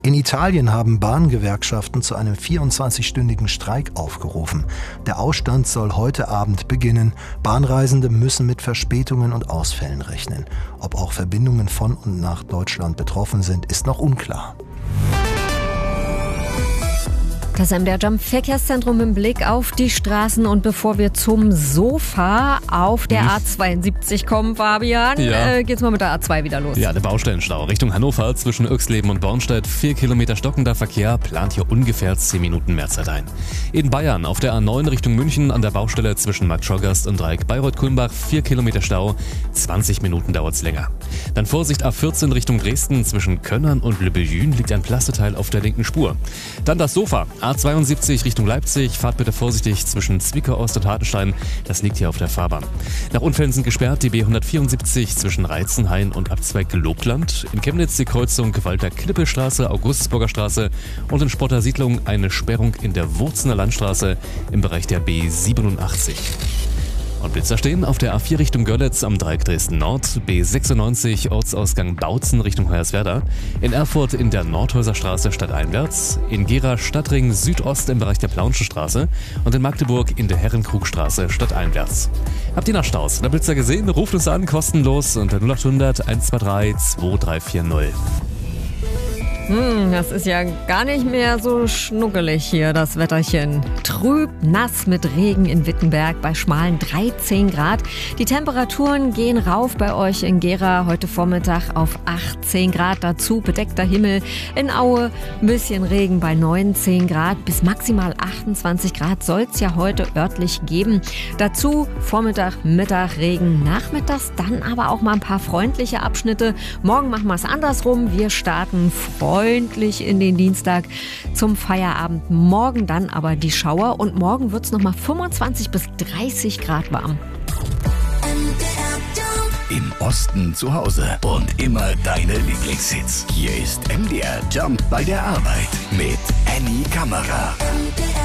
In Italien haben Bahngewerkschaften zu einem 24-stündigen Streik aufgerufen. Der Ausstand soll heute Abend beginnen. Bahnreisende müssen mit Verspätungen und Ausfällen rechnen. Ob auch Verbindungen von und nach Deutschland betroffen sind, ist noch unklar. Das MDR Jump Verkehrszentrum im Blick auf die Straßen. Und bevor wir zum Sofa auf der A72 kommen, Fabian, geht's mal mit der A2 wieder los. Ja, der Baustellenstau Richtung Hannover zwischen Oechsleben und Bornstedt. 4 Kilometer stockender Verkehr, plant hier ungefähr 10 Minuten mehr Zeit ein. In Bayern auf der A9 Richtung München an der Baustelle zwischen Marktschorgast und Dreieck Bayreuth-Kulmbach 4 Kilometer Stau, 20 Minuten dauert's länger. Dann Vorsicht A14 Richtung Dresden zwischen Könnern und Le Bellune liegt ein Plasteteil auf der linken Spur. Dann das Sofa. A72 Richtung Leipzig, fahrt bitte vorsichtig zwischen Zwickau Ost und Hartenstein, das liegt hier auf der Fahrbahn. Nach Unfällen sind gesperrt die B174 zwischen Reitzenhain und Abzweig Lobland, in Chemnitz die Kreuzung Walter-Klippe-Straße, Augustsburger Straße und in Spotter Siedlung eine Sperrung in der Wurzener Landstraße im Bereich der B87. Und Blitzer stehen auf der A4 Richtung Görlitz am Dreieck Dresden Nord, B96 Ortsausgang Bautzen Richtung Hoyerswerda, in Erfurt in der Nordhäuserstraße stadteinwärts, in Gera Stadtring Südost im Bereich der Plaunschen Straße und in Magdeburg in der Herrenkrugstraße stadteinwärts. Habt ihr nach Staus? Der Blitzer gesehen? Ruft uns an, kostenlos unter 0800 123 2340. Das ist ja gar nicht mehr so schnuckelig hier, das Wetterchen. Trüb, nass mit Regen in Wittenberg bei schmalen 13 Grad. Die Temperaturen gehen rauf bei euch in Gera heute Vormittag auf 18 Grad. Dazu bedeckter Himmel in Aue, ein bisschen Regen bei 19 Grad. Bis maximal 28 Grad soll es ja heute örtlich geben. Dazu Vormittag, Mittag Regen, nachmittags dann aber auch mal ein paar freundliche Abschnitte. Morgen machen wir es andersrum. Wir starten freundlich in den Dienstag zum Feierabend. Morgen dann aber die Schauer und morgen wird es nochmal 25 bis 30 Grad warm. Im Osten zu Hause und immer deine Lieblingshits. Hier ist MDR Jump bei der Arbeit mit Annie Kammerer.